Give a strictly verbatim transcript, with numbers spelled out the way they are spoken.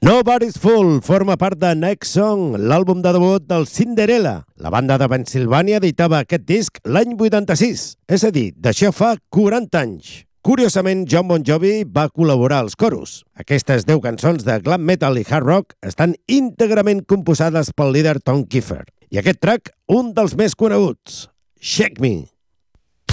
Nobody's Fool forma part de Next Song, l'àlbum de debut del Cinderella. La banda de Pennsilvània editava aquest disc l'any vuitanta-sis, és a dir, d'això fa quaranta anys. Curiosament, Jon Bon Jovi va col·laborar als coros. Aquestes deu cançons de glam metal i hard rock estan íntegrament composades pel líder Tom Kiefer. I aquest track, un dels més coneguts, Shake Me.